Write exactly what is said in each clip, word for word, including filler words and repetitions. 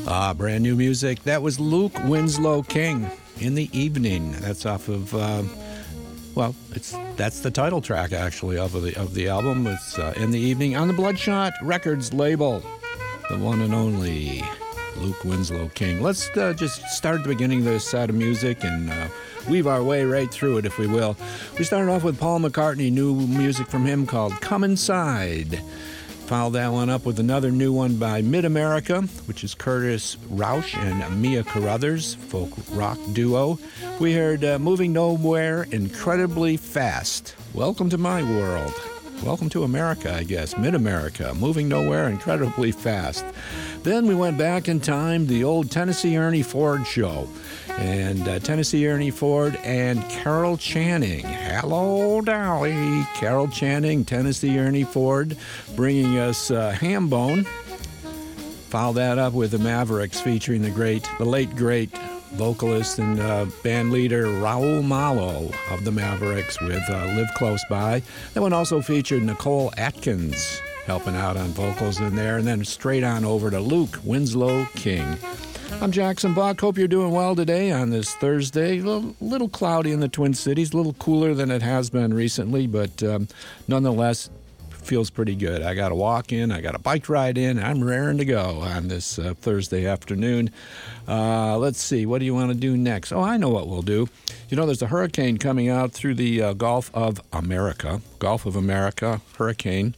Ah, brand new music. That was Luke Winslow King, In the Evening. That's off of, uh, well, it's that's the title track, actually, of the of the album. It's uh, In the Evening on the Bloodshot Records label. The one and only Luke Winslow King. Let's uh, just start at the beginning of this set of music and uh, weave our way right through it, if we will. We started off with Paul McCartney, new music from him called Come Inside. Followed that one up with another new one by Mid-America, which is Curtis Rauch and Mia Carruthers, folk rock duo. We heard uh, Moving Nowhere, Incredibly Fast. Welcome to my world. Welcome to America, I guess. Mid-America, Moving Nowhere, Incredibly Fast. Then we went back in time, the old Tennessee Ernie Ford show. And uh, Tennessee Ernie Ford and Carol Channing. Hello, Dolly. Carol Channing, Tennessee Ernie Ford, bringing us uh, Hambone. Follow that up with the Mavericks featuring the great, the late great vocalist and uh, band leader Raul Malo of the Mavericks with uh, Live Close By. That one also featured Nicole Atkins helping out on vocals in there. And then straight on over to Luke Winslow King. I'm Jackson Buck. Hope you're doing well today on this Thursday. A little, little cloudy in the Twin Cities, a little cooler than it has been recently, but um, nonetheless, feels pretty good. I got a walk in, I got a bike ride in, I'm raring to go on this uh, Thursday afternoon. Uh, let's see, what do you want to do next? Oh, I know what we'll do. You know, there's a hurricane coming out through the uh, Gulf of America, Gulf of America hurricane.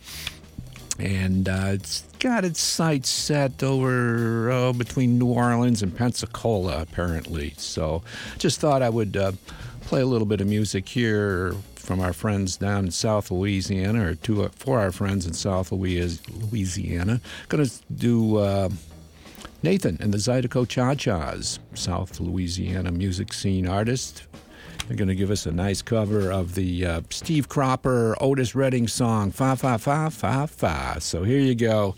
And uh, it's got its sights set over uh, between New Orleans and Pensacola, apparently. So just thought I would uh, play a little bit of music here from our friends down in South Louisiana, or to, uh, for our friends in South Louisiana. Going to do uh, Nathan and the Zydeco Cha-Chas, South Louisiana music scene artist. They're going to give us a nice cover of the uh, Steve Cropper, Otis Redding song, Fa, Fa, Fa, Fa, Fa. So here you go.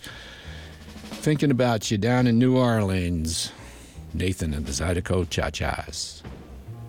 Thinking about you down in New Orleans. Nathan and the Zydeco Cha-Chas.